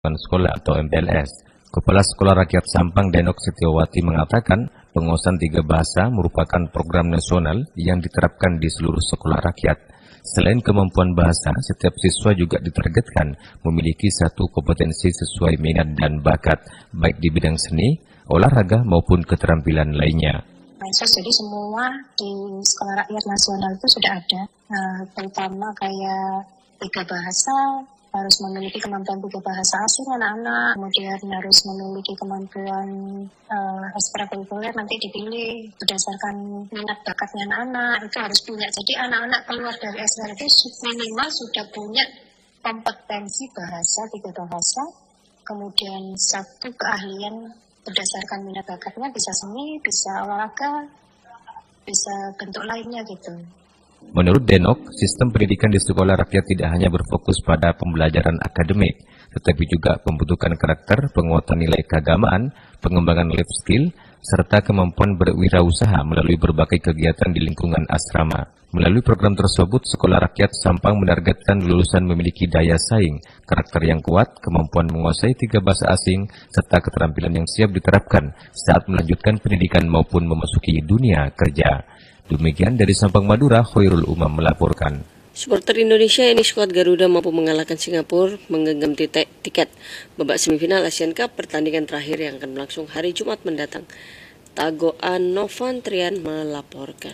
Sekolah atau MPLS. Kepala Sekolah Rakyat Sampang Denok Setiawati mengatakan penguasaan 3 bahasa merupakan program nasional yang diterapkan di seluruh sekolah rakyat. Selain kemampuan bahasa, setiap siswa juga ditargetkan memiliki satu kompetensi sesuai minat dan bakat, baik di bidang seni, olahraga maupun keterampilan lainnya. Jadi semua di Sekolah Rakyat Nasional itu sudah ada, terutama kayak 3 bahasa, harus memiliki kemampuan 3 bahasa asing anak-anak, kemudian harus memiliki kemampuan ekstrakurikuler, nanti dipilih berdasarkan minat bakatnya anak-anak, itu harus punya. Jadi anak-anak keluar dari SR itu minimal sudah punya kompetensi bahasa, 3 bahasa, kemudian 1 keahlian berdasarkan minat bakatnya, bisa seni, bisa olahraga, bisa bentuk lainnya gitu. Menurut Denok, sistem pendidikan di sekolah rakyat tidak hanya berfokus pada pembelajaran akademik, tetapi juga pembentukan karakter, penguatan nilai keagamaan, pengembangan life skill, serta kemampuan berwirausaha melalui berbagai kegiatan di lingkungan asrama. Melalui program tersebut, Sekolah Rakyat Sampang menargetkan lulusan memiliki daya saing, karakter yang kuat, kemampuan menguasai 3 bahasa asing, serta keterampilan yang siap diterapkan saat melanjutkan pendidikan maupun memasuki dunia kerja. Demikian dari Sampang, Madura, Khairul Umam melaporkan. Supporter Indonesia ini skuad Garuda mampu mengalahkan Singapura menggenggam tiket babak semifinal Asian Cup pertandingan terakhir yang akan berlangsung hari Jumat mendatang. Tagoan Novantrian melaporkan.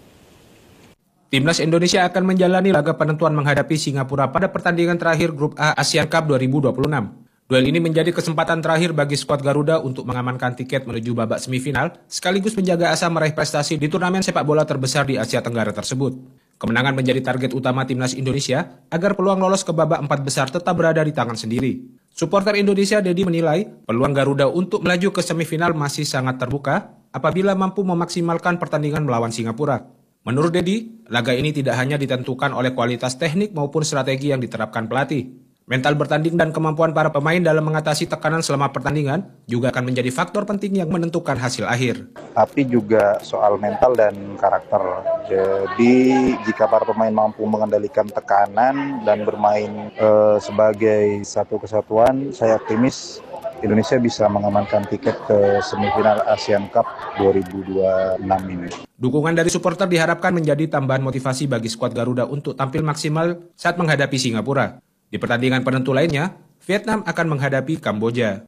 Timnas Indonesia akan menjalani laga penentuan menghadapi Singapura pada pertandingan terakhir Grup A Asian Cup 2026. Duel ini menjadi kesempatan terakhir bagi skuad Garuda untuk mengamankan tiket menuju babak semifinal, sekaligus menjaga asa meraih prestasi di turnamen sepak bola terbesar di Asia Tenggara tersebut. Kemenangan menjadi target utama Timnas Indonesia agar peluang lolos ke babak 4 besar tetap berada di tangan sendiri. Supporter Indonesia Dedi menilai peluang Garuda untuk melaju ke semifinal masih sangat terbuka apabila mampu memaksimalkan pertandingan melawan Singapura. Menurut Dedi, laga ini tidak hanya ditentukan oleh kualitas teknik maupun strategi yang diterapkan pelatih. Mental bertanding dan kemampuan para pemain dalam mengatasi tekanan selama pertandingan juga akan menjadi faktor penting yang menentukan hasil akhir. Tapi juga soal mental dan karakter. Jadi jika para pemain mampu mengendalikan tekanan dan bermain sebagai satu kesatuan, saya optimis Indonesia bisa mengamankan tiket ke semifinal Asian Cup 2026 ini. Dukungan dari supporter diharapkan menjadi tambahan motivasi bagi skuad Garuda untuk tampil maksimal saat menghadapi Singapura. Di pertandingan penentu lainnya, Vietnam akan menghadapi Kamboja.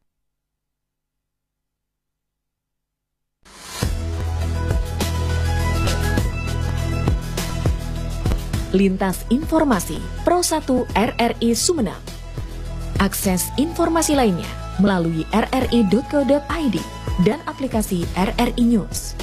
Lintas Informasi Pro 1 RRI Sumeneb. Akses informasi lainnya melalui rri.co.id dan aplikasi RRI News.